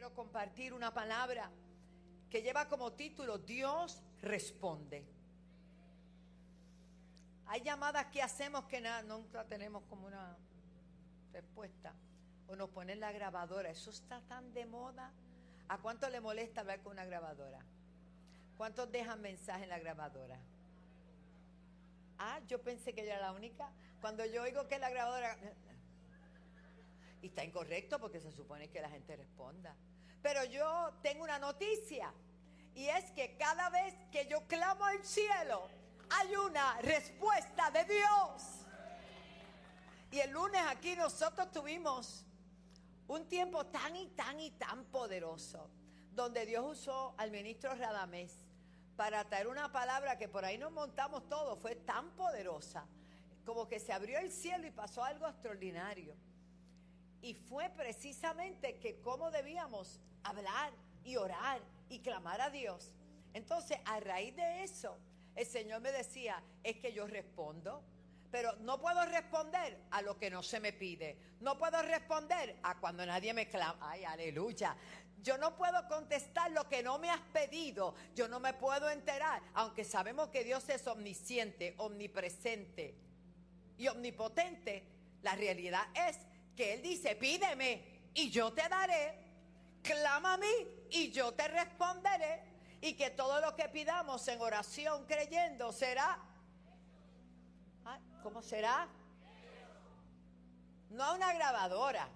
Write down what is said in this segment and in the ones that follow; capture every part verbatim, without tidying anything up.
quiero compartir una palabra que lleva como título Dios responde. Hay llamadas que hacemos que nada, nunca tenemos como una respuesta. O nos ponen la grabadora. Eso está tan de moda. ¿A cuánto le molesta hablar con una grabadora? ¿Cuántos dejan mensaje en la grabadora? Ah, yo pensé que yo era la única. Cuando yo oigo que la grabadora... Y está incorrecto porque se supone que la gente responda. Pero yo tengo una noticia. Y es que cada vez que yo clamo al cielo, hay una respuesta de Dios. Y el lunes aquí nosotros tuvimos un tiempo tan y tan y tan poderoso, donde Dios usó al ministro Radamés para traer una palabra que por ahí nos montamos todos. Fue tan poderosa, como que se abrió el cielo y pasó algo extraordinario. Y fue precisamente que cómo debíamos hablar y orar y clamar a Dios. Entonces, a raíz de eso, el Señor me decía, es que yo respondo, pero no puedo responder a lo que no se me pide. No puedo responder a cuando nadie me clama. Ay, aleluya. Yo no puedo contestar lo que no me has pedido. Yo no me puedo enterar, aunque sabemos que Dios es omnisciente, omnipresente y omnipotente. La realidad es que Él dice, pídeme y yo te daré. Clama a mí y yo te responderé. Y que todo lo que pidamos en oración creyendo será... ¿Cómo será? No a una grabadora.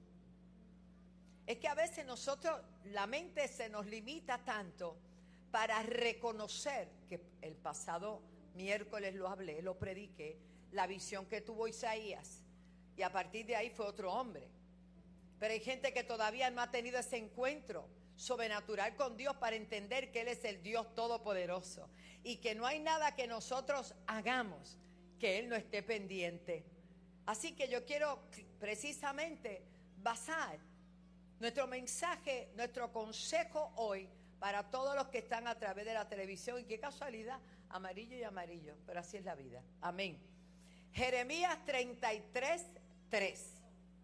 Es que a veces nosotros, la mente se nos limita tanto para reconocer, que el pasado miércoles lo hablé, lo prediqué, la visión que tuvo Isaías. Y a partir de ahí fue otro hombre. Pero hay gente que todavía no ha tenido ese encuentro sobrenatural con Dios para entender que Él es el Dios todopoderoso. Y que no hay nada que nosotros hagamos que Él no esté pendiente. Así que yo quiero precisamente basar nuestro mensaje, nuestro consejo hoy para todos los que están a través de la televisión. Y qué casualidad, amarillo y amarillo, pero así es la vida. Amén. Jeremías treinta y tres, tres.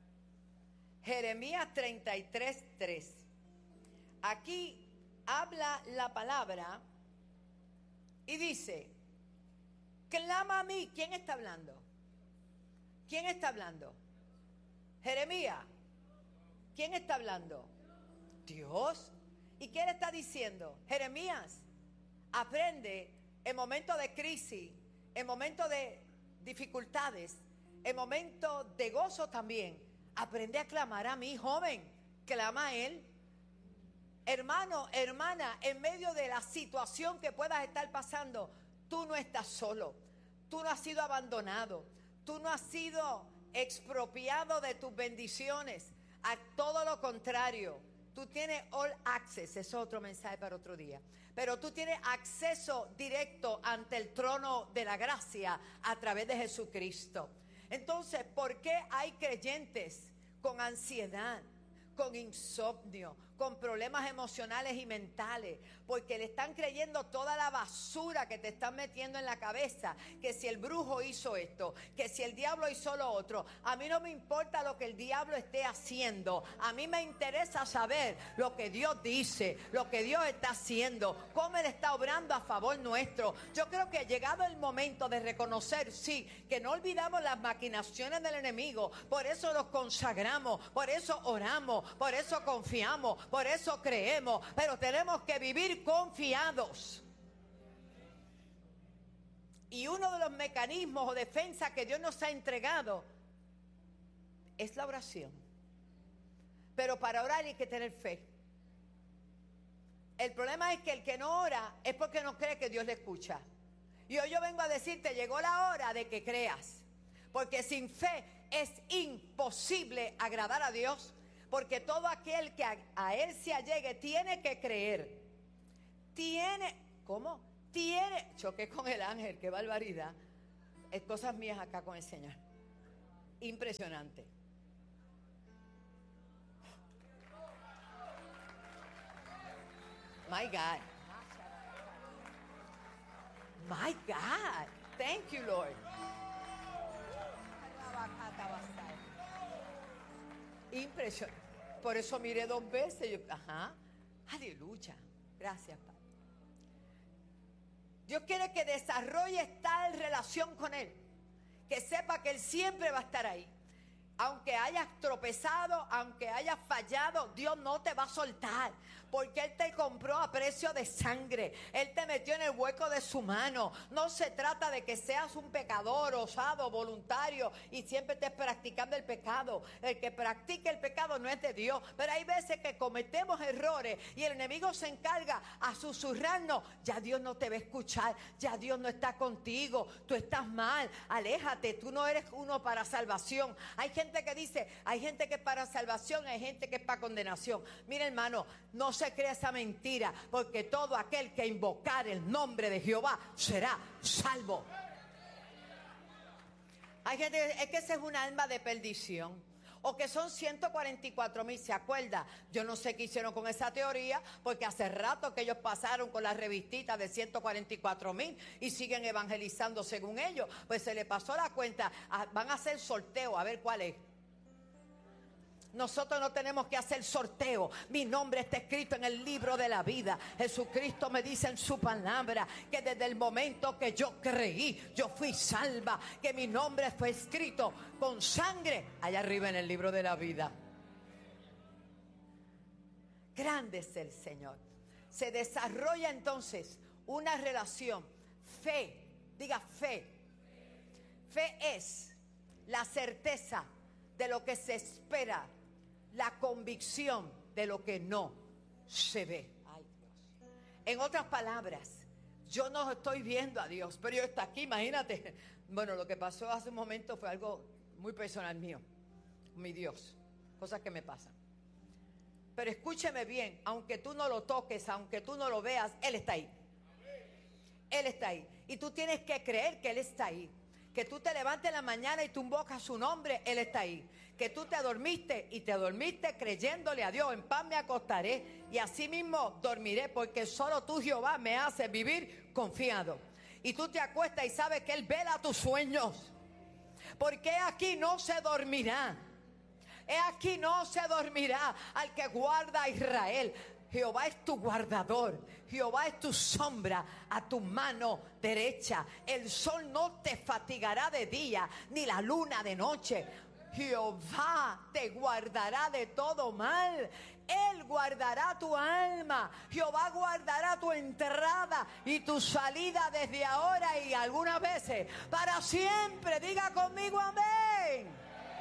Jeremías treinta y tres, tres. Aquí habla la palabra y dice, clama a mí. ¿Quién está hablando? ¿Quién está hablando? Jeremías. ¿Quién está hablando? Dios. ¿Y qué le está diciendo? Jeremías, aprende en momentos de crisis, en momentos de dificultades, en momentos de gozo también. Aprende a clamar a mí, joven. Clama a Él. Hermano, hermana, en medio de la situación que puedas estar pasando, tú no estás solo. Tú no has sido abandonado. Tú no has sido expropiado de tus bendiciones. A todo lo contrario, tú tienes all access. Eso es otro mensaje para otro día. Pero tú tienes acceso directo ante el trono de la gracia a través de Jesucristo. Entonces, ¿por qué hay creyentes con ansiedad, con insomnio, con problemas emocionales y mentales? Porque le están creyendo toda la basura que te están metiendo en la cabeza. Que si el brujo hizo esto, que si el diablo hizo lo otro. A mí no me importa lo que el diablo esté haciendo. A mí me interesa saber lo que Dios dice, lo que Dios está haciendo, cómo Él está obrando a favor nuestro. Yo creo que ha llegado el momento de reconocer, sí, que no olvidamos las maquinaciones del enemigo. Por eso nos consagramos, por eso oramos, por eso confiamos, por eso creemos, pero tenemos que vivir confiados. Y uno de los mecanismos o defensas que Dios nos ha entregado es la oración. Pero para orar hay que tener fe. El problema es que el que no ora es porque no cree que Dios le escucha. Y hoy yo vengo a decirte, llegó la hora de que creas. Porque sin fe es imposible agradar a Dios. Porque todo aquel que a, a Él se allegue tiene que creer. Tiene, ¿cómo? Tiene, choqué con el ángel, qué barbaridad. Es cosas mías acá con el Señor. Impresionante. My God. My God. Thank you, Lord. Impresionante. Por eso miré dos veces. Yo, ajá. Aleluya. Gracias, Padre. Dios quiere que desarrolle tal relación con Él, que sepa que Él siempre va a estar ahí. Aunque hayas tropezado, aunque hayas fallado, Dios no te va a soltar. Porque Él te compró a precio de sangre. Él te metió en el hueco de su mano. No se trata de que seas un pecador, osado, voluntario y siempre estés practicando el pecado. El que practica el pecado no es de Dios. Pero hay veces que cometemos errores y el enemigo se encarga a susurrarnos. Ya Dios no te va a escuchar. Ya Dios no está contigo. Tú estás mal. Aléjate. Tú no eres uno para salvación. Hay gente que dice, hay gente que es para salvación, hay gente que es para condenación. Mira, hermano, no se crea esa mentira, porque todo aquel que invocar el nombre de Jehová será salvo. Hay gente, es que esa es un alma de perdición. O que son ciento cuarenta y cuatro mil, ¿se acuerda? Yo no sé qué hicieron con esa teoría, porque hace rato que ellos pasaron con las revistitas de ciento cuarenta y cuatro mil y siguen evangelizando según ellos. Pues se le pasó la cuenta, van a hacer sorteo, a ver cuál es. Nosotros no tenemos que hacer sorteo. Mi nombre está escrito en el libro de la vida. Jesucristo me dice en su palabra que desde el momento que yo creí, yo fui salva, que mi nombre fue escrito con sangre allá arriba en el libro de la vida. Grande es el Señor. Se desarrolla entonces una relación. Fe, diga fe. Fe es la certeza de lo que se espera, la convicción de lo que no se ve. Ay, Dios. En otras palabras, yo no estoy viendo a Dios, pero yo está aquí, imagínate. Bueno, lo que pasó hace un momento fue algo muy personal mío, mi Dios, cosas que me pasan. Pero escúcheme bien, aunque tú no lo toques, aunque tú no lo veas, Él está ahí. Él está ahí. Y tú tienes que creer que Él está ahí. Que tú te levantes en la mañana y tú invocas su nombre, Él está ahí. Que tú te dormiste y te dormiste creyéndole a Dios. En paz me acostaré y así mismo dormiré, porque solo tú, Jehová, me haces vivir confiado. Y tú te acuestas y sabes que Él vela tus sueños. Porque aquí no se dormirá. He aquí no se dormirá al que guarda a Israel. Jehová es tu guardador. Jehová es tu sombra a tu mano derecha. El sol no te fatigará de día, ni la luna de noche. Jehová te guardará de todo mal. Él guardará tu alma. Jehová guardará tu entrada y tu salida desde ahora y algunas veces para siempre. Diga conmigo amén.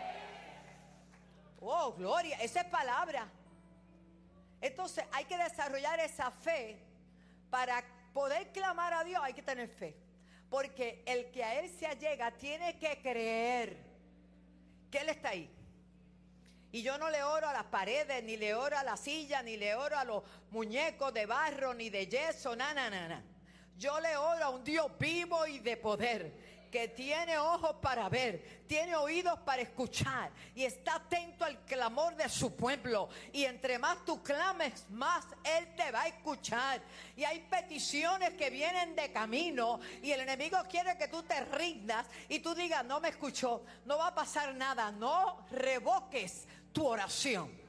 Oh, gloria, esa es palabra. Entonces hay que desarrollar esa fe. Para poder clamar a Dios hay que tener fe. Porque el que a Él se allega tiene que creer que Él está ahí. Y yo no le oro a las paredes, ni le oro a la silla, ni le oro a los muñecos de barro, ni de yeso, na, na, na, na. Yo le oro a un Dios vivo y de poder, que tiene ojos para ver, tiene oídos para escuchar y está atento al clamor de su pueblo. Y entre más tú clames, más Él te va a escuchar. Y hay peticiones que vienen de camino y el enemigo quiere que tú te rindas y tú digas, no me escuchó, no va a pasar nada. No revoques tu oración.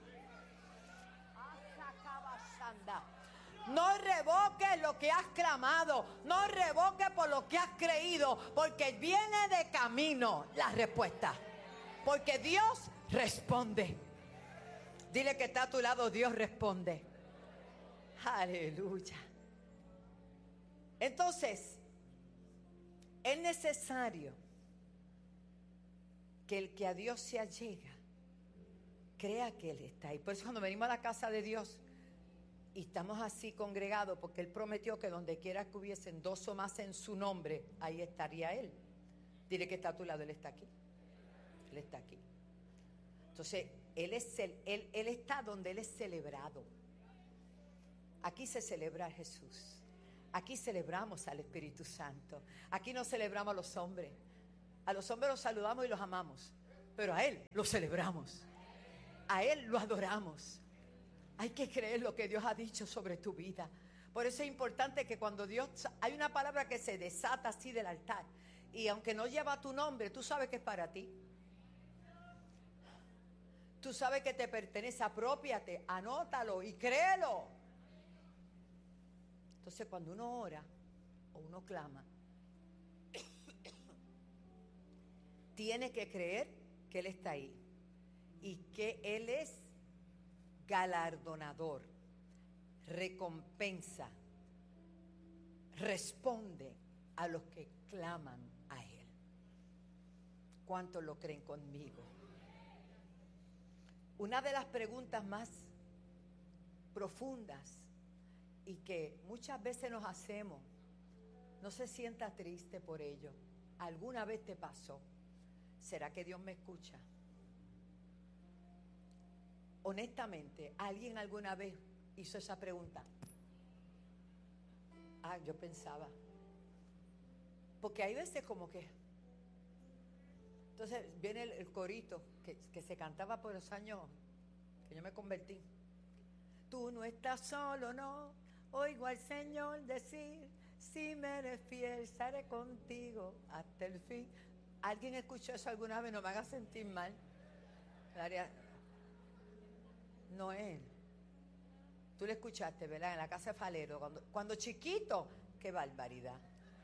No revoques lo que has clamado. No revoques por lo que has creído. Porque viene de camino la respuesta. Porque Dios responde. Dile que está a tu lado, Dios responde. Aleluya. Entonces, es necesario que el que a Dios se allega crea que Él está ahí. Por eso cuando venimos a la casa de Dios y estamos así congregados, porque Él prometió que donde quiera que hubiesen dos o más en su nombre, ahí estaría Él. Dile que está a tu lado, Él está aquí. Él está aquí. Entonces, Él, es el, él, él está donde Él es celebrado. Aquí se celebra a Jesús. Aquí celebramos al Espíritu Santo. Aquí no celebramos a los hombres. A los hombres los saludamos y los amamos, pero a Él lo celebramos. A Él lo adoramos. Hay que creer lo que Dios ha dicho sobre tu vida. Por eso es importante que cuando Dios... Hay una palabra que se desata así del altar. Y aunque no lleva tu nombre, tú sabes que es para ti. Tú sabes que te pertenece, apropiate, anótalo y créelo. Entonces cuando uno ora o uno clama, tiene que creer que Él está ahí y que Él es galardonador, recompensa, responde a los que claman a Él. ¿Cuántos lo creen conmigo? Una de las preguntas más profundas y que muchas veces nos hacemos, no se sienta triste por ello. ¿Alguna vez te pasó? ¿Será que Dios me escucha? Honestamente, ¿alguien alguna vez hizo esa pregunta? Ah, yo pensaba. Porque hay veces como que... Entonces viene el, el corito que, que se cantaba por los años que yo me convertí. Tú no estás solo, no. Oigo al Señor decir, si me eres fiel, estaré contigo hasta el fin. ¿Alguien escuchó eso alguna vez? No me haga sentir mal. Noel, tú le escuchaste, ¿verdad? En la casa de Falero, cuando, cuando chiquito, qué barbaridad.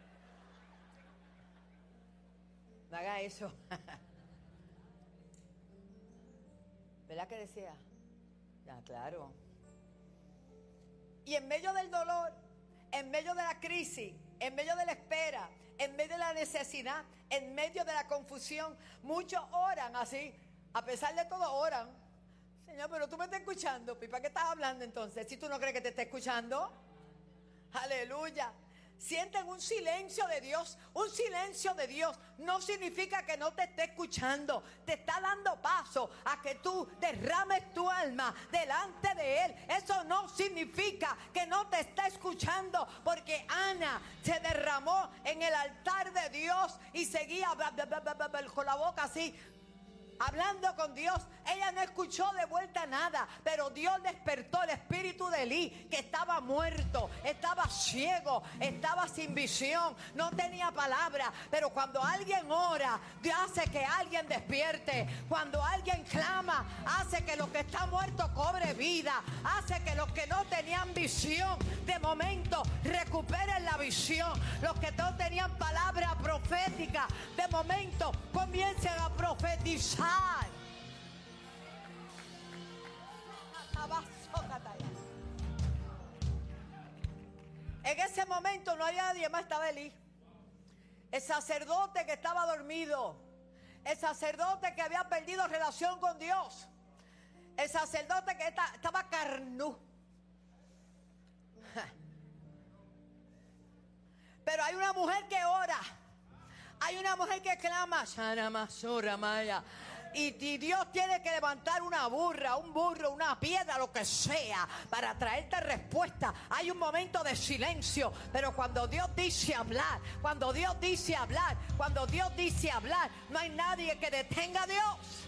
No haga eso. ¿Verdad que decía? Ya, claro. Y en medio del dolor, en medio de la crisis, en medio de la espera, en medio de la necesidad, en medio de la confusión, muchos oran así. A pesar de todo, oran. Señor, pero tú me estás escuchando. ¿Y para qué estás hablando entonces? Si tú no crees que te está escuchando. Aleluya. Sienten un silencio de Dios. Un silencio de Dios no significa que no te esté escuchando. Te está dando paso a que tú derrames tu alma delante de Él. Eso no significa que no te está escuchando, porque Ana se derramó en el altar de Dios y seguía con la boca así, hablando con Dios. Ella no escuchó de vuelta nada, pero Dios despertó el espíritu de Elí, que estaba muerto, estaba ciego, estaba sin visión, no tenía palabra. Pero cuando alguien ora, Dios hace que alguien despierte. Cuando alguien clama, hace que los que están muertos cobre vida, hace que los que no tenían visión de momento recuperen la visión. Los que no tenían palabra profética de momento comiencen a profetizar. En ese momento no había nadie más, estaba Elí, el sacerdote que estaba dormido, el sacerdote que había perdido relación con Dios, el sacerdote que estaba carnú. Pero hay una mujer que ora, hay una mujer que clama, y, y Dios tiene que levantar una burra, un burro, una piedra, lo que sea, para traerte respuesta. Hay un momento de silencio, pero cuando Dios dice hablar, cuando Dios dice hablar, cuando Dios dice hablar, no hay nadie que detenga a Dios.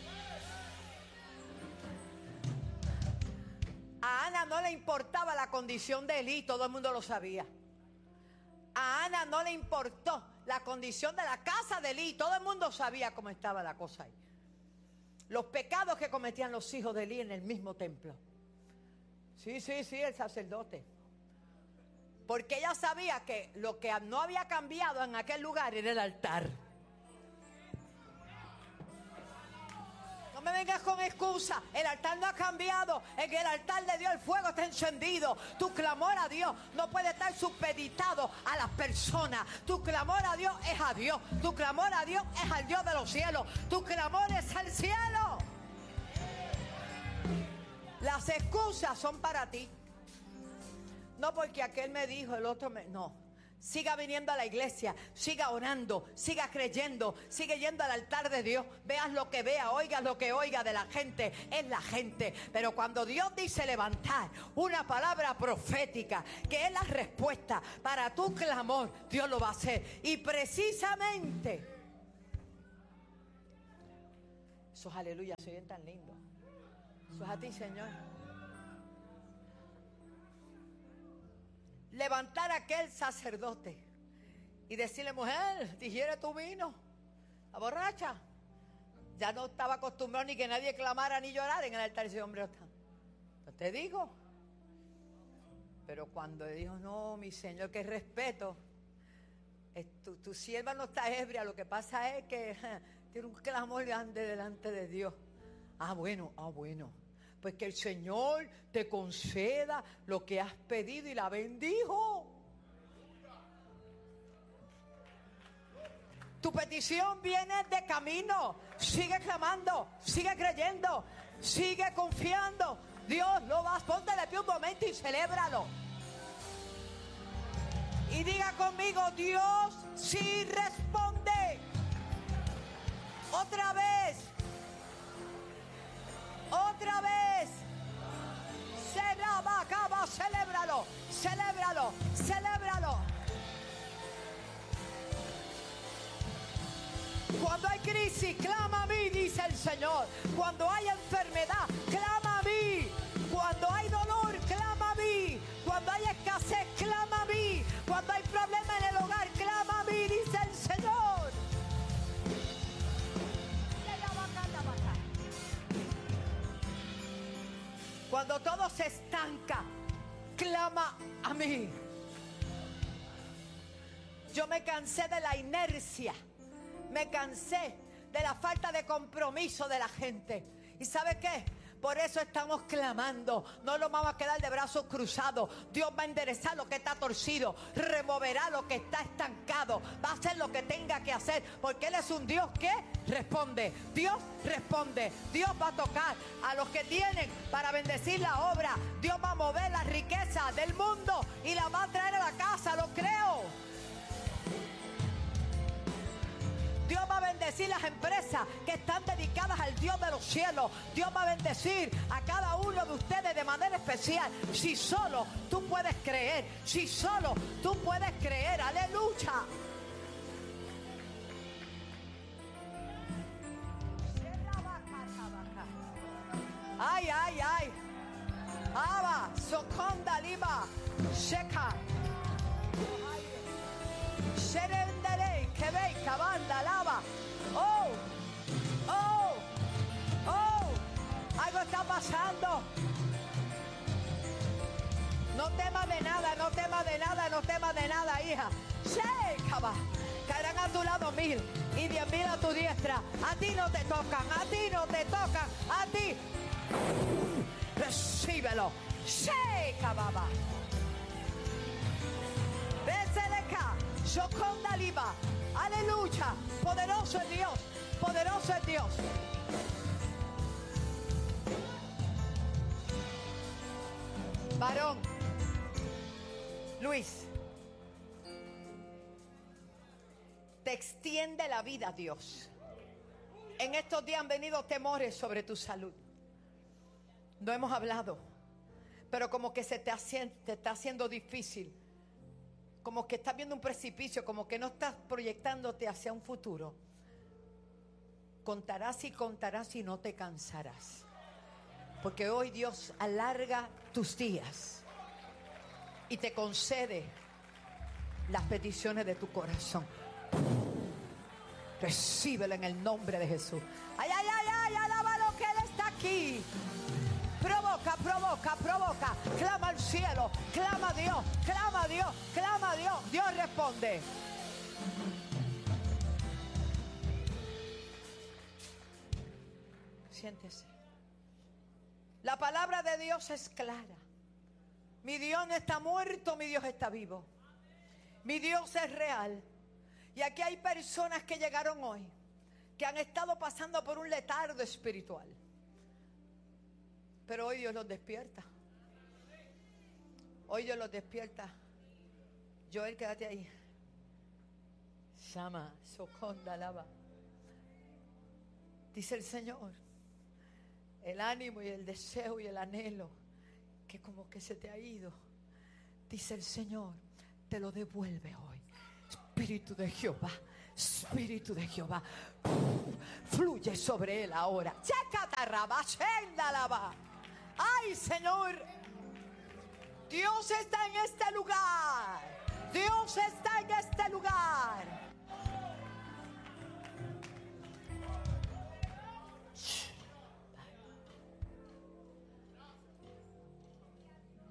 A Ana no le importaba la condición de Elí, todo el mundo lo sabía. A Ana no le importó la condición de la casa de Elí, todo el mundo sabía cómo estaba la cosa ahí. Los pecados que cometían los hijos de Elí en el mismo templo. Sí, sí, sí, el sacerdote. Porque ella sabía que lo que no había cambiado en aquel lugar era el altar. No me vengas con excusa. El altar no ha cambiado. En el altar de Dios el fuego está encendido. Tu clamor a Dios no puede estar supeditado a las personas. Tu clamor a Dios es a Dios. Tu clamor a Dios es al Dios de los cielos. Tu clamor es al cielo. Las excusas son para ti. No porque aquel me dijo, el otro me... No. Siga viniendo a la iglesia, siga orando, siga creyendo, sigue yendo al altar de Dios. Veas lo que vea, oigas lo que oiga de la gente, es la gente. Pero cuando Dios dice levantar una palabra profética, que es la respuesta para tu clamor, Dios lo va a hacer. Y precisamente, esos aleluya se oyen tan lindos. Eso es a ti, Señor. Levantar a aquel sacerdote y decirle, mujer, digiere tu vino, la borracha, Ya no estaba acostumbrado ni que nadie clamara ni llorara en el altar. Ese hombre no está. No te digo. Pero cuando dijo, no, mi Señor, que respeto. Tu, tu sierva no está ebria. Lo que pasa es que ja, tiene un clamor grande delante de Dios. Ah, bueno, ah, bueno. Pues que el Señor te conceda lo que has pedido, y la bendijo. Tu petición viene de camino. Sigue clamando, sigue creyendo, sigue confiando. Dios lo va a ponte de pie un momento y celébralo. Y diga conmigo, Dios sí responde. Otra vez. Otra vez. Será, va, acaba, celébralo, celébralo, celébralo. Cuando hay crisis, clama a mí, dice el Señor. Cuando hay enfermedad, clama a mí. Cuando hay dolor, clama a mí. Cuando hay escasez, clama a mí. Cuando hay problema en el hogar, clama a mí, dice el Señor. Cuando todo se estanca, clama a mí. Yo me cansé de la inercia. Me cansé de la falta de compromiso de la gente. ¿Y sabe qué? Por eso estamos clamando. No nos vamos a quedar de brazos cruzados. Dios va a enderezar lo que está torcido. Removerá lo que está estancado. Va a hacer lo que tenga que hacer. Porque Él es un Dios que responde. Dios responde. Dios va a tocar a los que tienen para bendecir la obra. Dios va a mover la riqueza del mundo y la va a traer a la casa. Lo creo. Dios va a bendecir las empresas que están dedicadas al Dios de los cielos. Dios va a bendecir a cada uno de ustedes de manera especial. Si solo tú puedes creer, si solo tú puedes creer, aleluya. Ay, ay, ay. Aba, soconda, liba, seca. Serendere, que ve, cabanda, lava. Oh, oh, oh. Algo está pasando. No temas de nada, no temas de nada, no temas de nada, hija. Seca, caerán a tu lado mil y diez mil a tu diestra. A ti no te tocan, a ti no te tocan, a ti. Recíbelo. Seca, baba. Beseleka. Soconda liba. Aleluya. Poderoso es Dios. Poderoso es Dios. Varón. Luis. Te extiende la vida, Dios. En estos días han venido temores sobre tu salud. No hemos hablado, pero como que se te, hace, te está haciendo difícil. Como que estás viendo un precipicio, como que no estás proyectándote hacia un futuro. Contarás y contarás y no te cansarás. Porque hoy Dios alarga tus días y te concede las peticiones de tu corazón. Recíbelo en el nombre de Jesús. Ay, ay, ay, ay, alábalo que Él está aquí. Provoca, provoca, provoca. Clama al cielo, clama a Dios, clama a Dios, clama a Dios. Dios responde. Siéntese. La palabra de Dios es clara. Mi Dios no está muerto, mi Dios está vivo. Mi Dios es real. Y aquí hay personas que llegaron hoy, que han estado pasando por un letargo espiritual. Pero hoy Dios los despierta. Hoy Dios los despierta. Joel, quédate ahí. Llama, soconda, lava. Dice el Señor, el ánimo y el deseo y el anhelo que como que se te ha ido, dice el Señor, te lo devuelve hoy. Espíritu de Jehová, Espíritu de Jehová, fluye sobre él ahora. Ay, Señor, Dios está en este lugar. Dios está en este lugar.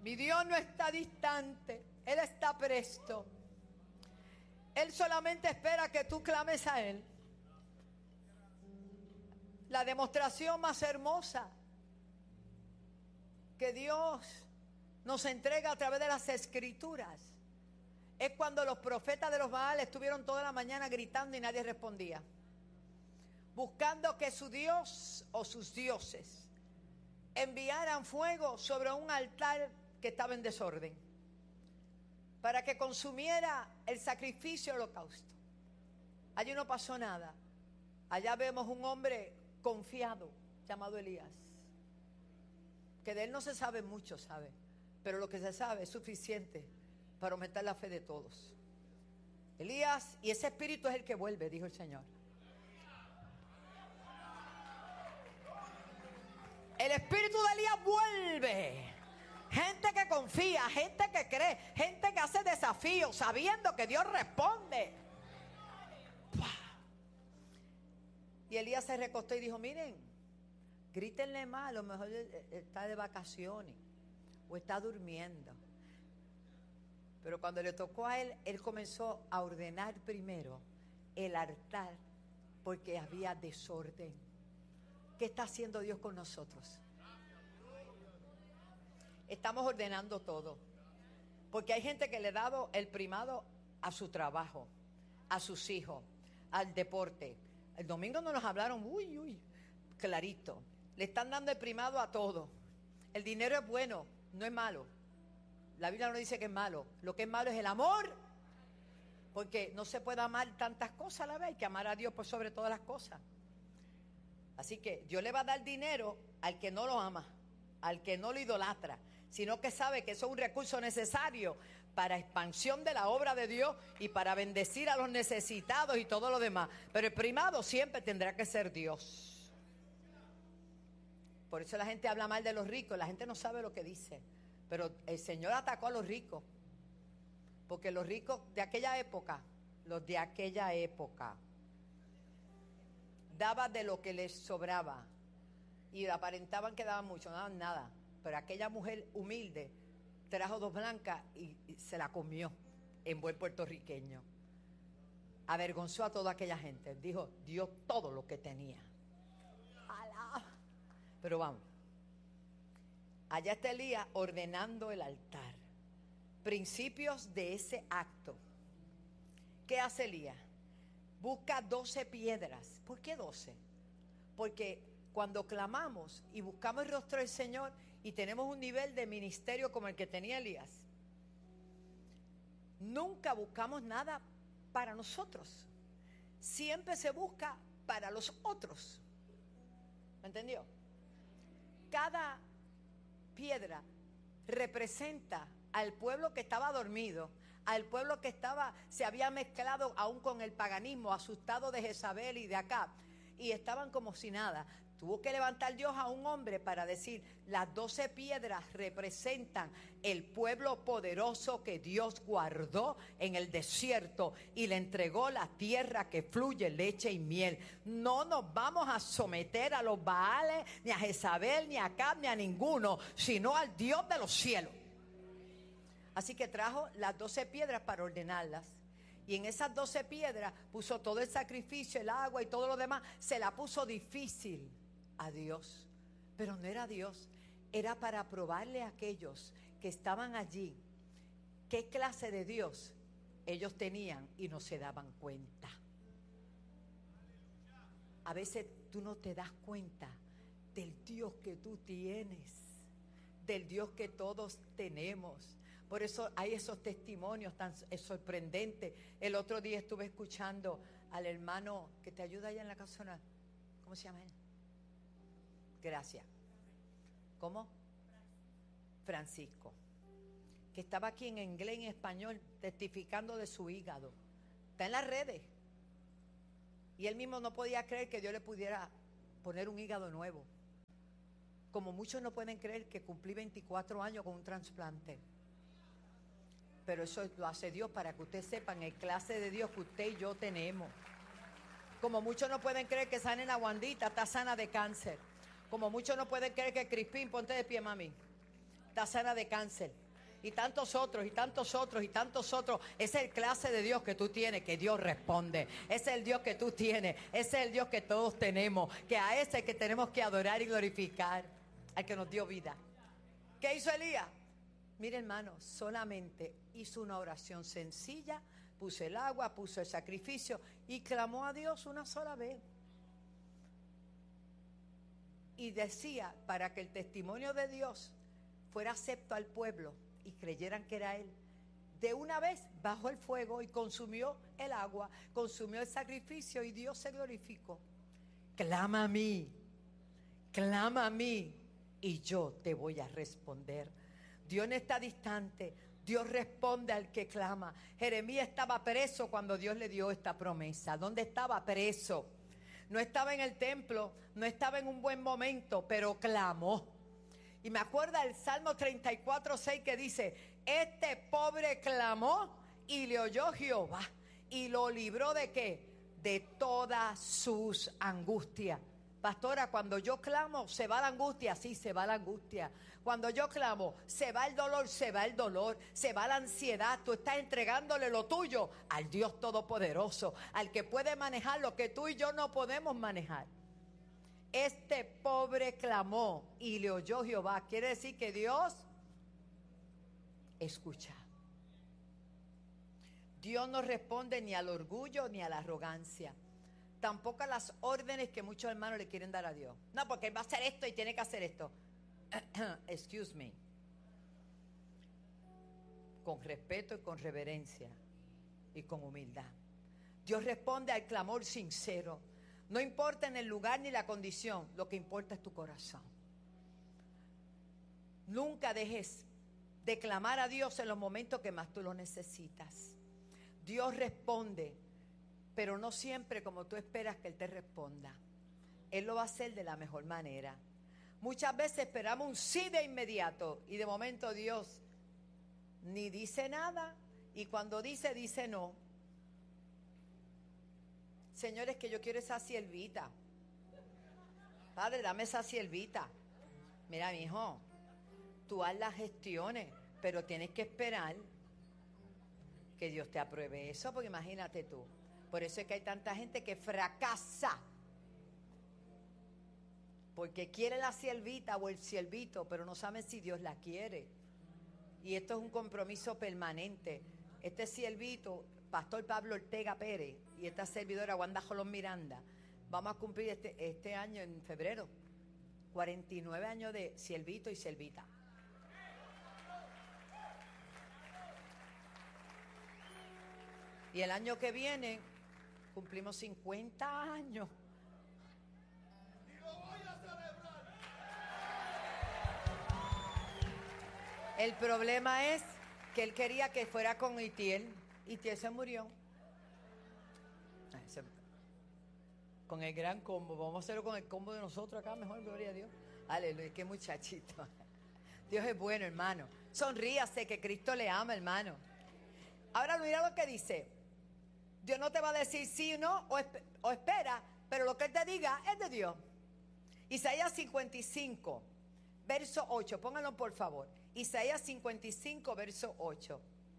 Mi Dios no está distante, Él está presto. Él solamente espera que tú clames a Él. La demostración más hermosa que Dios nos entrega a través de las Escrituras es cuando los profetas de los Baales estuvieron toda la mañana gritando y nadie respondía, buscando que su Dios o sus dioses enviaran fuego sobre un altar que estaba en desorden, para que consumiera el sacrificio holocausto. Allí no pasó nada. Allá vemos un hombre confiado llamado Elías, que de él no se sabe mucho, ¿sabe? Pero lo que se sabe es suficiente para aumentar la fe de todos. Elías, y ese espíritu es el que vuelve, dijo el Señor. El espíritu de Elías vuelve. Gente que confía, gente que cree, gente que hace desafíos sabiendo que Dios responde. Y Elías se recostó y dijo, miren, grítenle más, a lo mejor está de vacaciones o está durmiendo. Pero cuando le tocó a él, él comenzó a ordenar primero el altar porque había desorden. ¿Qué está haciendo Dios con nosotros? Estamos ordenando todo. Porque hay gente que le ha dado el primado a su trabajo, a sus hijos, al deporte. El domingo no nos hablaron, uy, uy, clarito. Le están dando el primado a todo. El dinero es bueno, no es malo. La Biblia no dice que es malo. Lo que es malo es el amor. Porque no se puede amar tantas cosas a la vez. Hay que amar a Dios por sobre todas las cosas. Así que Dios le va a dar dinero al que no lo ama, al que no lo idolatra, sino que sabe que eso es un recurso necesario para expansión de la obra de Dios y para bendecir a los necesitados y todo lo demás. Pero el primado siempre tendrá que ser Dios. Por eso la gente habla mal de los ricos, la gente no sabe lo que dice. Pero el Señor atacó a los ricos, porque los ricos de aquella época, los de aquella época, daban de lo que les sobraba y aparentaban que daban mucho, no daban nada. Pero aquella mujer humilde trajo dos blancas y, y se la comió en buen puertorriqueño. Avergonzó a toda aquella gente. Dijo, dio todo lo que tenía. ¡Alá! Pero vamos. Allá está Elías ordenando el altar. Principios de ese acto. ¿Qué hace Elías? Busca doce piedras. ¿Por qué doce? Porque cuando clamamos y buscamos el rostro del Señor y tenemos un nivel de ministerio como el que tenía Elías, nunca buscamos nada para nosotros. Siempre se busca para los otros. ¿Me entendió? Cada piedra representa al pueblo que estaba dormido, al pueblo que estaba, se había mezclado aún con el paganismo, asustado de Jezabel y de Acab, y estaban como si nada. Tuvo que levantar Dios a un hombre para decir, las doce piedras representan el pueblo poderoso que Dios guardó en el desierto y le entregó la tierra que fluye leche y miel. No nos vamos a someter a los Baales, ni a Jezabel, ni a Acab, ni a ninguno, sino al Dios de los cielos. Así que trajo las doce piedras para ordenarlas. Y en esas doce piedras puso todo el sacrificio, el agua y todo lo demás. Se la puso difícil a Dios. Pero no era Dios. Era para probarle a aquellos que estaban allí qué clase de Dios ellos tenían y no se daban cuenta. A veces tú no te das cuenta del Dios que tú tienes, del Dios que todos tenemos. Por eso hay esos testimonios tan sorprendentes. El otro día estuve escuchando al hermano que te ayuda allá en la casona. ¿Cómo se llama él? Gracias. ¿Cómo? Francisco. Que estaba aquí en inglés y en español testificando de su hígado. Está en las redes. Y él mismo no podía creer que Dios le pudiera poner un hígado nuevo. Como muchos no pueden creer que cumplí veinticuatro años con un trasplante. Pero eso lo hace Dios para que ustedes sepan el clase de Dios que usted y yo tenemos. Como muchos no pueden creer que sanen a Wandita, está sana de cáncer. Como muchos no pueden creer que Crispín, ponte de pie, mami, está sana de cáncer. Y tantos otros, y tantos otros, y tantos otros. Ese es el clase de Dios que tú tienes, que Dios responde. Ese es el Dios que tú tienes. Ese es el Dios que todos tenemos. Que a ese es que tenemos que adorar y glorificar. Al que nos dio vida. ¿Qué hizo Elías? Mire, hermano, solamente hizo una oración sencilla. Puso el agua, puso el sacrificio y clamó a Dios una sola vez. Y decía, para que el testimonio de Dios fuera acepto al pueblo y creyeran que era Él, de una vez bajó el fuego y consumió el agua, consumió el sacrificio y Dios se glorificó. Clama a mí, clama a mí y yo te voy a responder. Dios no está distante, Dios responde al que clama. Jeremías estaba preso cuando Dios le dio esta promesa. ¿Dónde estaba? Preso. No estaba en el templo, no estaba en un buen momento, pero clamó. Y me acuerda el Salmo treinta y cuatro, seis que dice, este pobre clamó y le oyó Jehová y lo libró ¿de qué? De todas sus angustias. Pastora, cuando yo clamo, ¿se va la angustia? Sí, se va la angustia. Cuando yo clamo, ¿se va el dolor? Se va el dolor, se va la ansiedad. Tú estás entregándole lo tuyo al Dios Todopoderoso, al que puede manejar lo que tú y yo no podemos manejar. Este pobre clamó y le oyó Jehová. Quiere decir que Dios escucha. Dios no responde ni al orgullo ni a la arrogancia. Tampoco a las órdenes que muchos hermanos le quieren dar a Dios. No, porque Él va a hacer esto y tiene que hacer esto. Excuse me. Con respeto y con reverencia y con humildad. Dios responde al clamor sincero. No importa en el lugar ni la condición, lo que importa es tu corazón. Nunca dejes de clamar a Dios en los momentos que más tú lo necesitas. Dios responde, pero no siempre como tú esperas que Él te responda. Él lo va a hacer de la mejor manera. Muchas veces esperamos un sí de inmediato y de momento Dios ni dice nada y cuando dice, dice no. Señores, que yo quiero esa siervita. Padre, dame esa siervita. Mira, mi hijo, tú haz las gestiones, pero tienes que esperar que Dios te apruebe eso, porque imagínate tú. Por eso es que hay tanta gente que fracasa. Porque quiere la siervita o el siervito, pero no saben si Dios la quiere. Y esto es un compromiso permanente. Este siervito, Pastor Pablo Ortega Pérez, y esta servidora Wanda Jolón Miranda, vamos a cumplir este, este año en febrero cuarenta y nueve años de siervito y siervita. Y el año que viene cumplimos cincuenta años. Y lo voy a celebrar. El problema es que él quería que fuera con Itiel. Itiel se murió. Con el gran combo. Vamos a hacerlo con el combo de nosotros acá, mejor, gloria a Dios. Aleluya, qué muchachito. Dios es bueno, hermano. Sonríase que Cristo le ama, hermano. Ahora mira lo que dice. Dios no te va a decir sí o no, o, esp- o espera, pero lo que Él te diga es de Dios. Isaías cincuenta y cinco, verso ocho. Pónganlo por favor. Isaías cincuenta y cinco, verso ocho.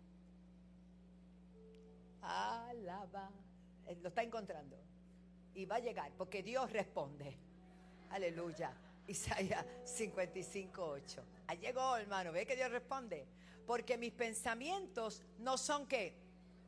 Alaba. Él lo está encontrando. Y va a llegar, porque Dios responde. Aleluya. Isaías cincuenta y cinco, ocho. Ahí llegó, hermano. ¿Ve que Dios responde? Porque mis pensamientos no son ¿qué?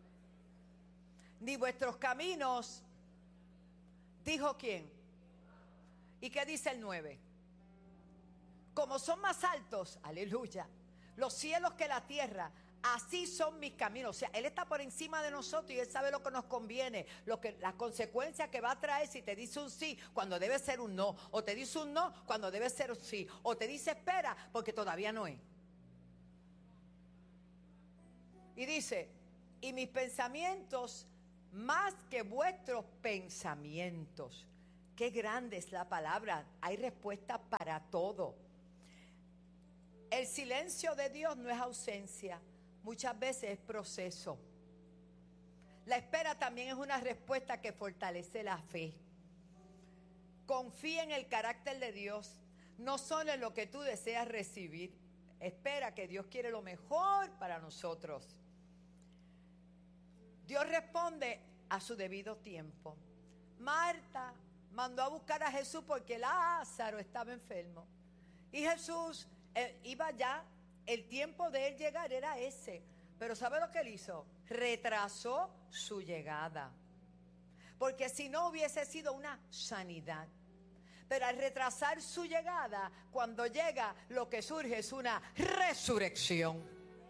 Ni vuestros caminos. ¿Dijo quién? ¿Y qué dice el nueve? Como son más altos, aleluya, los cielos que la tierra, así son mis caminos. O sea, Él está por encima de nosotros y Él sabe lo que nos conviene, lo que, las consecuencias que va a traer si te dice un sí cuando debe ser un no, o te dice un no cuando debe ser un sí, o te dice espera porque todavía no es. Y dice, y mis pensamientos más que vuestros pensamientos. Qué grande es la palabra. Hay respuesta para todo. El silencio de Dios no es ausencia, muchas veces es proceso. La espera también es una respuesta que fortalece la fe. Confía en el carácter de Dios, no solo en lo que tú deseas recibir. Espera, que Dios quiere lo mejor para nosotros. Dios responde a su debido tiempo. Marta mandó a buscar a Jesús porque Lázaro estaba enfermo. Y Jesús eh, iba ya, el tiempo de él llegar era ese. Pero ¿sabe lo que él hizo? Retrasó su llegada. Porque si no hubiese sido una sanidad. Pero al retrasar su llegada, cuando llega, lo que surge es una resurrección.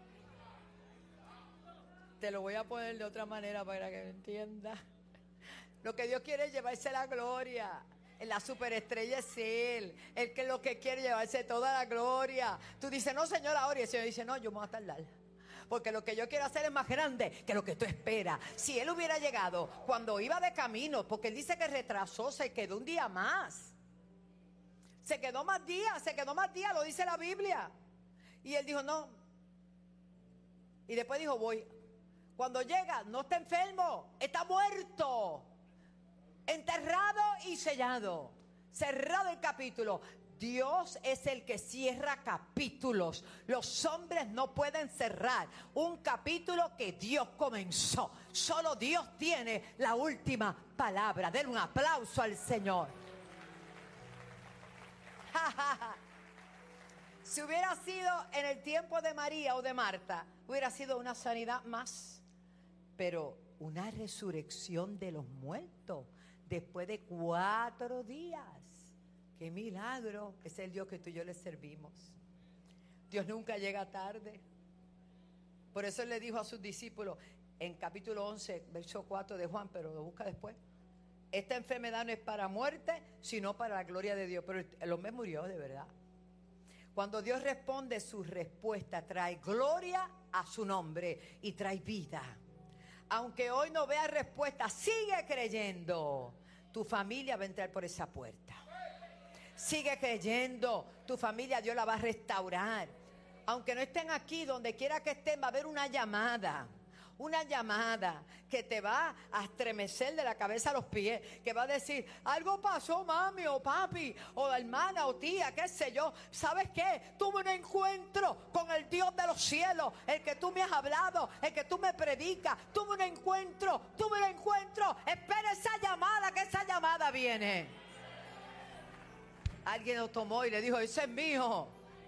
Te lo voy a poner de otra manera para que me entiendas. Lo que Dios quiere es llevarse la gloria. La superestrella es Él. Él que lo que quiere llevarse toda la gloria. Tú dices, no, Señor, ahora. Y el Señor dice, no, yo me voy a tardar. Porque lo que yo quiero hacer es más grande que lo que tú esperas. Si Él hubiera llegado cuando iba de camino, porque Él dice que retrasó, se quedó un día más. Se quedó más días, se quedó más días, lo dice la Biblia. Y Él dijo, no. Y después dijo, voy. Cuando llega, no está enfermo, está muerto. Enterrado y sellado. Cerrado el capítulo. Dios es el que cierra capítulos. Los hombres no pueden cerrar un capítulo que Dios comenzó. Solo Dios tiene la última palabra. Den un aplauso al Señor. Si hubiera sido en el tiempo de María o de Marta, hubiera sido una sanidad más. Pero una resurrección de los muertos después de cuatro días. ¡Qué milagro! Es el Dios que tú y yo le servimos. Dios nunca llega tarde. Por eso Él le dijo a sus discípulos en capítulo once, verso cuatro de Juan, pero lo busca después. Esta enfermedad no es para muerte, sino para la gloria de Dios. Pero el hombre murió de verdad. Cuando Dios responde, su respuesta trae gloria a su nombre y trae vida. Aunque hoy no veas respuesta, sigue creyendo. Tu familia va a entrar por esa puerta. Sigue creyendo. Tu familia Dios la va a restaurar. Aunque no estén aquí, donde quiera que estén, va a haber una llamada. Una llamada que te va a estremecer de la cabeza a los pies, que va a decir, algo pasó, mami o papi o hermana o tía, qué sé yo. ¿Sabes qué? Tuve un encuentro con el Dios de los cielos, el que tú me has hablado, el que tú me predicas. Tuve un encuentro, tuve un encuentro. Espera esa llamada, que esa llamada viene. Alguien lo tomó y le dijo, ese es mío.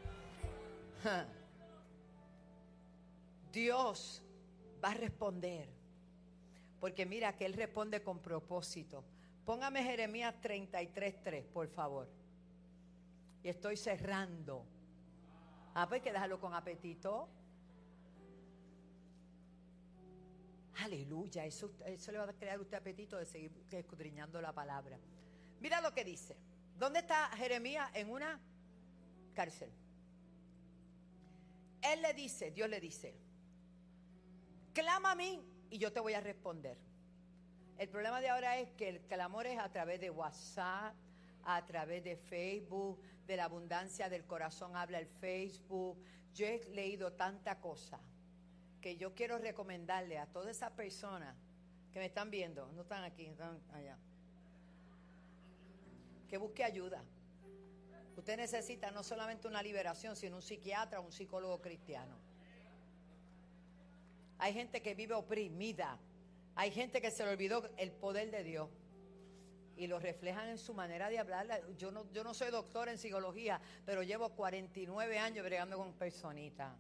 Dios va a responder, porque mira que Él responde con propósito. Póngame Jeremías treinta y tres, tres, por favor. Y estoy cerrando. Ah, pues hay que dejarlo con apetito. Aleluya, eso, eso le va a crear a usted apetito de seguir escudriñando la palabra. Mira lo que dice. ¿Dónde está Jeremías? En una cárcel. Él le dice, Dios le dice, clama a mí y yo te voy a responder. El problema de ahora es que el clamor es a través de WhatsApp, a través de Facebook, de la abundancia del corazón habla el Facebook. Yo he leído tanta cosa que yo quiero recomendarle a todas esas personas que me están viendo, no están aquí, están allá, que busque ayuda. Usted necesita no solamente una liberación, sino un psiquiatra o un psicólogo cristiano. Hay gente que vive oprimida. Hay gente que se le olvidó el poder de Dios. Y lo reflejan en su manera de hablar. Yo no, yo no soy doctor en psicología, pero llevo cuarenta y nueve años bregando con personitas.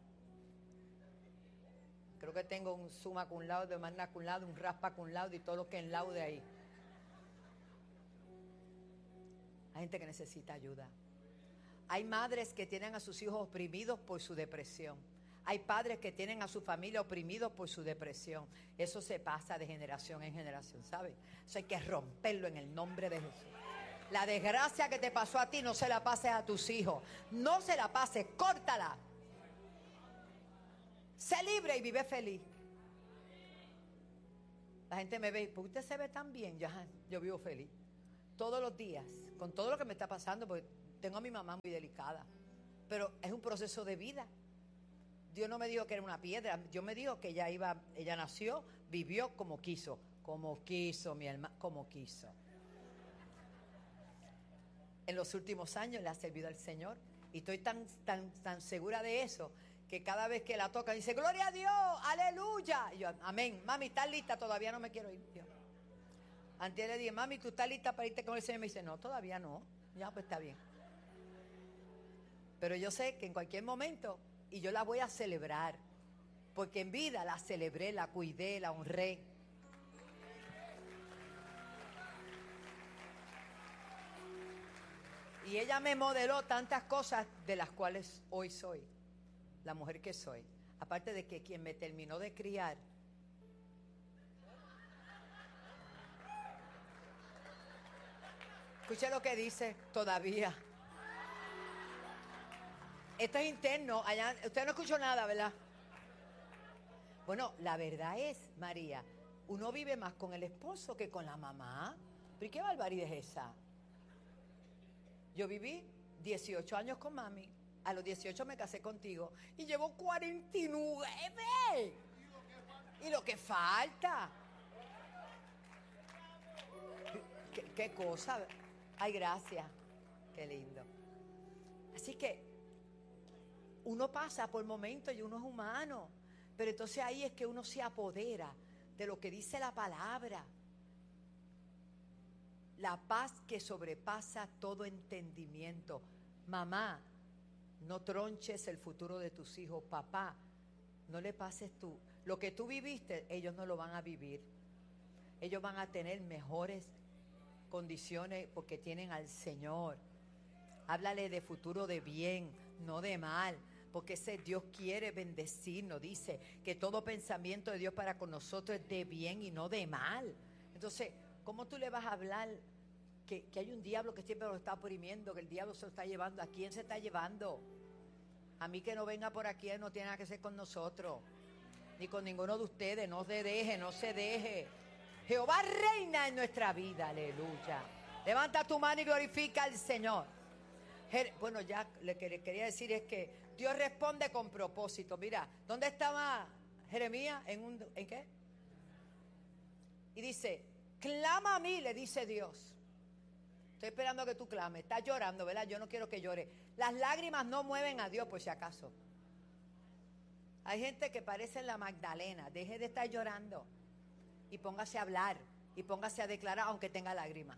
Creo que tengo un summa cum laude, un magna cum laude, un raspa cum laude y todo lo que enlaude ahí. Hay gente que necesita ayuda. Hay madres que tienen a sus hijos oprimidos por su depresión. Hay padres que tienen a su familia oprimidos por su depresión. Eso se pasa de generación en generación, ¿sabes? Eso hay que romperlo en el nombre de Jesús. La desgracia que te pasó a ti no se la pases a tus hijos. No se la pases, córtala. Sé libre y vive feliz. La gente me ve, ¿por qué usted se ve tan bien? Yo, yo vivo feliz. Todos los días, con todo lo que me está pasando, porque tengo a mi mamá muy delicada. Pero es un proceso de vida. Dios no me dijo que era una piedra. Dios me dijo que ella iba, ella nació, vivió como quiso. Como quiso, mi hermana, como quiso. En los últimos años le ha servido al Señor. Y estoy tan, tan, tan segura de eso, que cada vez que la toca dice, gloria a Dios, aleluya. Y yo, amén. Mami, ¿estás lista? Todavía no me quiero ir. Yo, antes le dije, mami, ¿tú estás lista para irte con el Señor? Me dice, no, todavía no. Ya, pues está bien. Pero yo sé que en cualquier momento, y yo la voy a celebrar, porque en vida la celebré, la cuidé, la honré. Y ella me modeló tantas cosas de las cuales hoy soy, la mujer que soy. Aparte de que quien me terminó de criar, escuche lo que dice todavía. Esto es interno, allá, usted no escuchó nada, ¿verdad? Bueno, la verdad es, María, uno vive más con el esposo que con la mamá. ¿Pero y qué barbaridad es esa? Yo viví dieciocho años con mami, a los dieciocho me casé contigo y llevo cuarenta y nueve. Y lo que falta. ¿Qué, qué cosa? Ay, gracias. Qué lindo. Así que uno pasa por momentos y uno es humano, pero entonces ahí es que uno se apodera de lo que dice la palabra. La paz que sobrepasa todo entendimiento. Mamá, no tronches el futuro de tus hijos. Papá, no le pases tú. Lo que tú viviste, ellos no lo van a vivir. Ellos van a tener mejores condiciones porque tienen al Señor. Háblale de futuro de bien, no de mal, porque ese Dios quiere bendecirnos. Dice que todo pensamiento de Dios para con nosotros es de bien y no de mal. Entonces, ¿cómo tú le vas a hablar que, que hay un diablo que siempre lo está oprimiendo, que el diablo se lo está llevando? ¿A quién se está llevando? A mí que no venga por aquí, él no tiene nada que hacer con nosotros, ni con ninguno de ustedes. No se deje, no se deje. Jehová reina en nuestra vida, aleluya. Levanta tu mano y glorifica al Señor. Bueno, ya lo que le quería decir es que Dios responde con propósito. Mira, ¿dónde estaba Jeremías? ¿En, un, ¿en qué? Y dice, clama a mí, le dice Dios. Estoy esperando que tú clames. Estás llorando, ¿verdad? Yo no quiero que llore. Las lágrimas no mueven a Dios, por si acaso. Hay gente que parece la Magdalena. Deje de estar llorando y póngase a hablar y póngase a declarar aunque tenga lágrimas.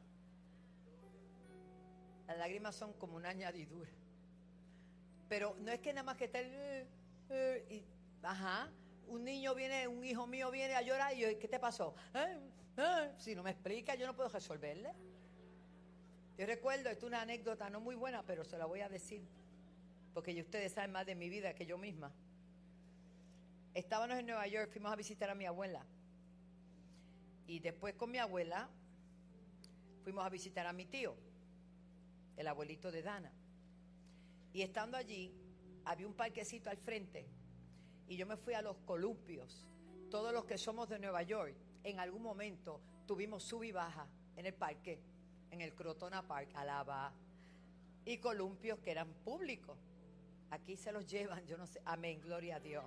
Las lágrimas son como una añadidura. Pero no es que nada más que esté... Eh, eh, y, ajá. Un niño viene, un hijo mío viene a llorar y yo, ¿qué te pasó? ¿Eh? ¿Eh? Si no me explica, yo no puedo resolverle. Yo recuerdo, esto es una anécdota no muy buena, pero se la voy a decir, porque ustedes saben más de mi vida que yo misma. Estábamos en Nueva York, fuimos a visitar a mi abuela. Y después con mi abuela fuimos a visitar a mi tío, el abuelito de Dana. Y estando allí, había un parquecito al frente. Y yo me fui a los columpios. Todos los que somos de Nueva York, en algún momento tuvimos sub y baja en el parque, en el Crotona Park, alaba. Y columpios que eran públicos. Aquí se los llevan, yo no sé. Amén, gloria a Dios.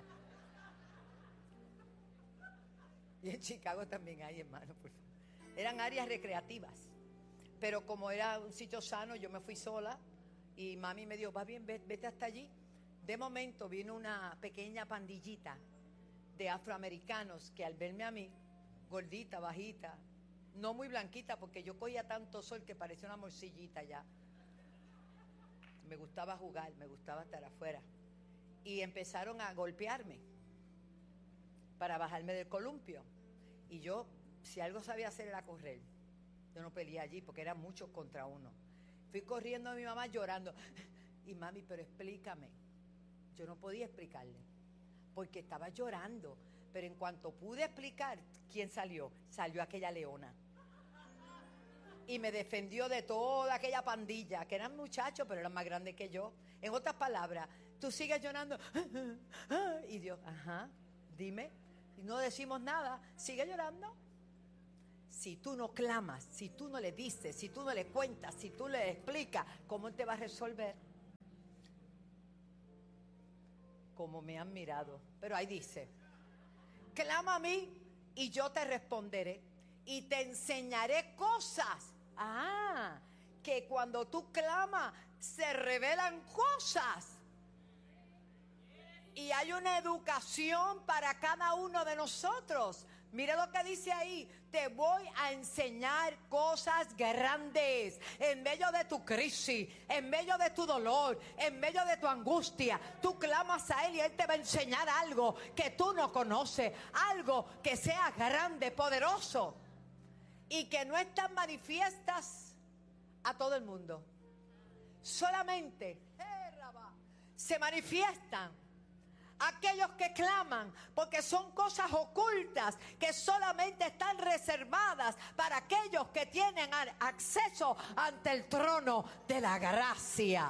Y en Chicago también hay, hermano, por favor. Eran áreas recreativas. Pero como era un sitio sano, yo me fui sola. Y mami me dijo, va bien, vete hasta allí. De momento vino una pequeña pandillita de afroamericanos que al verme a mí, gordita, bajita, no muy blanquita, porque yo cogía tanto sol que parecía una morcillita ya. Me gustaba jugar, me gustaba estar afuera. Y empezaron a golpearme para bajarme del columpio. Y yo, si algo sabía hacer era correr. Yo no peleé allí porque eran muchos contra uno. Fui corriendo a mi mamá llorando. Y mami, pero explícame. Yo no podía explicarle porque estaba llorando. Pero en cuanto pude explicar, ¿quién salió? Salió aquella leona. Y me defendió de toda aquella pandilla, que eran muchachos, pero eran más grandes que yo. En otras palabras, tú sigues llorando. Y Dios, ajá, dime. Y no decimos nada, sigue llorando. Si tú no clamas, si tú no le dices, si tú no le cuentas, si tú le explicas, ¿cómo te va a resolver? Como me han mirado. Pero ahí dice, clama a mí y yo te responderé y te enseñaré cosas. Ah, que cuando tú clamas se revelan cosas. Y hay una educación para cada uno de nosotros. Mire lo que dice ahí. Te voy a enseñar cosas grandes. En medio de tu crisis, en medio de tu dolor, en medio de tu angustia, tú clamas a Él y Él te va a enseñar algo que tú no conoces. Algo que sea grande, poderoso. Y que no están manifiestas a todo el mundo. Solamente se manifiestan aquellos que claman, porque son cosas ocultas que solamente están reservadas para aquellos que tienen acceso ante el trono de la gracia.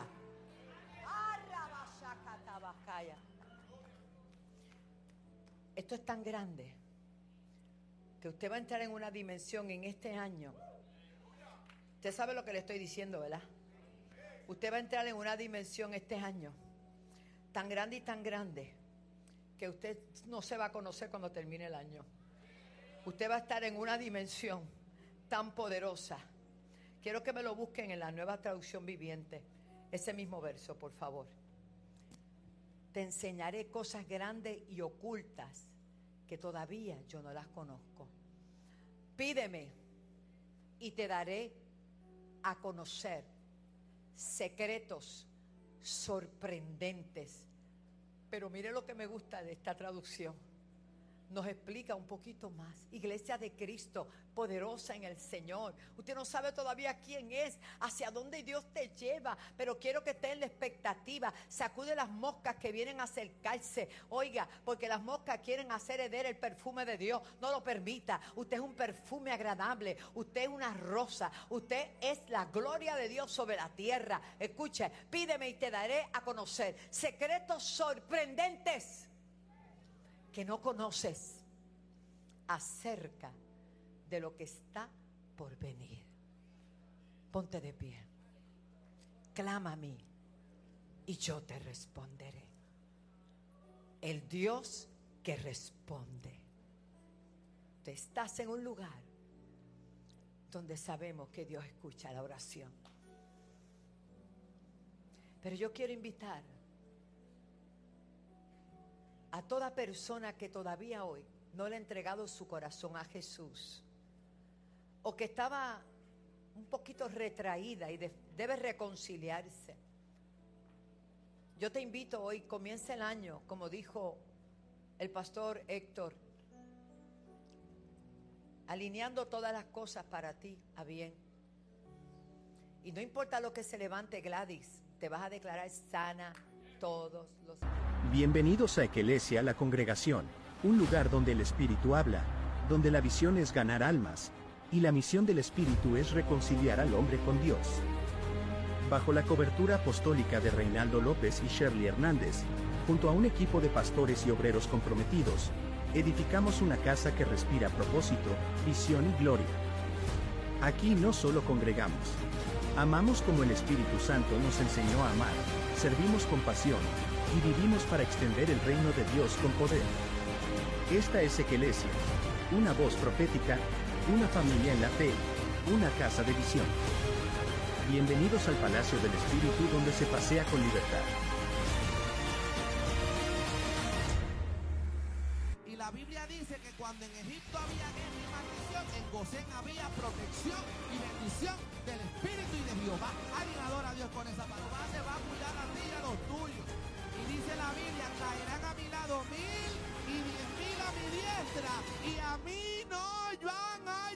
Esto es tan grande que usted va a entrar en una dimensión en este año. Usted sabe lo que le estoy diciendo, ¿verdad? Usted va a entrar en una dimensión este año tan grande y tan grande que usted no se va a conocer cuando termine el año. Usted va a estar en una dimensión tan poderosa. Quiero que me lo busquen en la Nueva Traducción Viviente. Ese mismo verso, por favor. Te enseñaré cosas grandes y ocultas que todavía yo no las conozco. Pídeme y te daré a conocer secretos sorprendentes. Pero mire lo que me gusta de esta traducción. Nos explica un poquito más. Iglesia de Cristo, poderosa en el Señor. Usted no sabe todavía quién es, hacia dónde Dios te lleva, pero quiero que esté en la expectativa. Sacude las moscas que vienen a acercarse. Oiga, porque las moscas quieren hacer hereder el perfume de Dios. No lo permita. Usted es un perfume agradable. Usted es una rosa. Usted es la gloria de Dios sobre la tierra. Escuche, pídeme y te daré a conocer secretos sorprendentes que no conoces acerca de lo que está por venir. Ponte de pie. Clama a mí y yo te responderé. El Dios que responde. Tú estás en un lugar donde sabemos que Dios escucha la oración. Pero yo quiero invitar a toda persona que todavía hoy no le ha entregado su corazón a Jesús, o que estaba un poquito retraída y de, debe reconciliarse. Yo te invito hoy, comienza el año, como dijo el pastor Héctor, alineando todas las cosas para ti a bien. Y no importa lo que se levante, Gladys, te vas a declarar sana todos los días. Bienvenidos a Eclesia, la congregación, un lugar donde el Espíritu habla, donde la visión es ganar almas, y la misión del Espíritu es reconciliar al hombre con Dios. Bajo la cobertura apostólica de Reinaldo López y Shirley Hernández, junto a un equipo de pastores y obreros comprometidos, edificamos una casa que respira propósito, visión y gloria. Aquí no solo congregamos, amamos como el Espíritu Santo nos enseñó a amar, servimos con pasión, y vivimos para extender el reino de Dios con poder. Esta es Eclesia, una voz profética, una familia en la fe, una casa de visión. Bienvenidos al Palacio del Espíritu, donde se pasea con libertad. Y la Biblia dice que cuando en Egipto había guerra y maldición, en Gosén había protección y bendición del Espíritu y de Jehová. Alguien adora a Dios con esa palabra. Se va a cuidar a ti y a los tuyos. Y dice la Biblia, caerán a mi lado mil y diez mil a mi diestra, y a mí no van a